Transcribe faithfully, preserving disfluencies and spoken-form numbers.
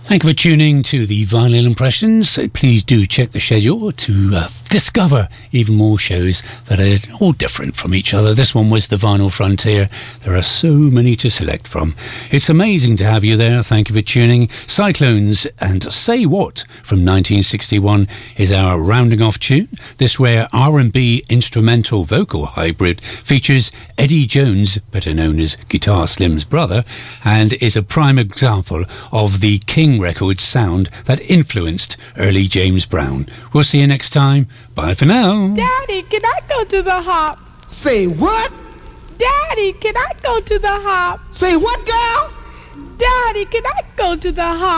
Thank you for tuning to the Vinyl Impressions. Please do check the schedule to uh, discover even more shows that are all different from each other. This one was the Vinyl Frontier. There are so many to select from. It's amazing to have you there. Thank you for tuning. Cyclones and Say What from nineteen sixty-one is our rounding off tune. This rare R and B instrumental vocal hybrid features Eddie Jones, better known as Guitar Slim's brother, and is a prime example of the King Records sound that influenced early James Brown. We'll see you next time. Bye for now. Daddy, can I go to the hop? Say what? Daddy, can I go to the hop? Say what, girl? Daddy, can I go to the hop?